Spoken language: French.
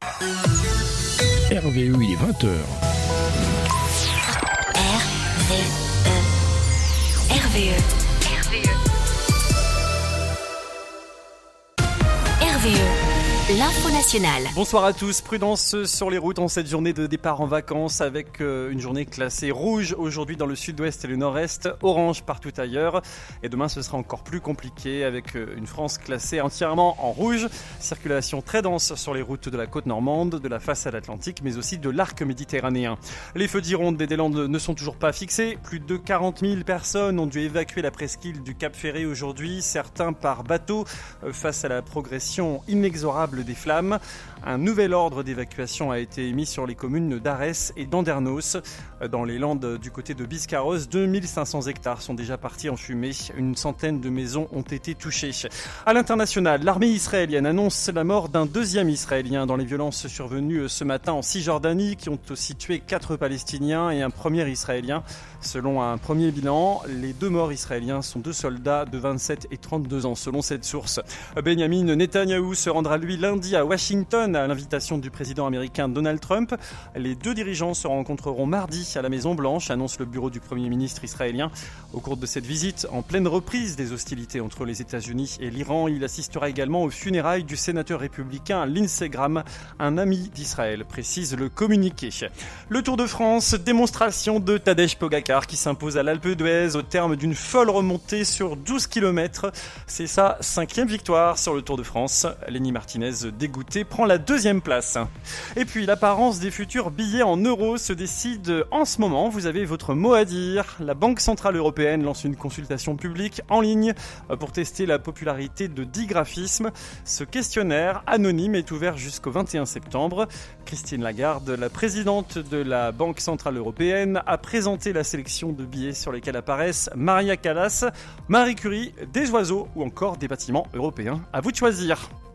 RVE, il est 20h. RVE. L'info nationale. Bonsoir à tous, prudence sur les routes en cette journée de départ en vacances avec une journée classée rouge aujourd'hui dans le sud-ouest et le nord-est, orange partout ailleurs et demain ce sera encore plus compliqué avec une France classée entièrement en rouge, circulation très dense sur les routes de la côte normande, de la façade atlantique mais aussi de l'arc méditerranéen. Les feux d'Ironde des Landes ne sont toujours pas fixés, plus de 40 000 personnes ont dû évacuer la presqu'île du Cap Ferré aujourd'hui, certains par bateau face à la progression inexorable des flammes. Un nouvel ordre d'évacuation a été émis sur les communes d'Arès et d'Andernos. Dans les Landes du côté de Biscarrosse, 2500 hectares sont déjà partis en fumée. Une centaine de maisons ont été touchées. À l'international, l'armée israélienne annonce la mort d'un deuxième Israélien dans les violences survenues ce matin en Cisjordanie qui ont aussi tué 4 Palestiniens et un premier Israélien. Selon un premier bilan, les 2 morts israéliens sont 2 soldats de 27 et 32 ans selon cette source. Benjamin Netanyahou se rendra lui lundi à Washington à l'invitation du président américain Donald Trump. Les 2 dirigeants se rencontreront mardi à la Maison Blanche, annonce le bureau du Premier ministre israélien. Au cours de cette visite, en pleine reprise des hostilités entre les États-Unis et l'Iran, il assistera également aux funérailles du sénateur républicain Lindsey Graham, un ami d'Israël, précise le communiqué. Le Tour de France, démonstration de Tadej Pogacar qui s'impose à l'Alpe d'Huez au terme d'une folle remontée sur 12 km. C'est sa 5e victoire sur le Tour de France. Lenny Martinez, dégoûté, prend la 2e place. Et puis l'apparence des futurs billets en euros se décide en ce moment. Vous avez votre mot à dire. La Banque Centrale Européenne lance une consultation publique en ligne pour tester la popularité de 10 graphismes. Ce questionnaire anonyme est ouvert jusqu'au 21 septembre. Christine Lagarde, la présidente de la Banque Centrale Européenne, a présenté la sélection de billets sur lesquels apparaissent Maria Callas, Marie Curie, des oiseaux ou encore des bâtiments européens. À vous de choisir.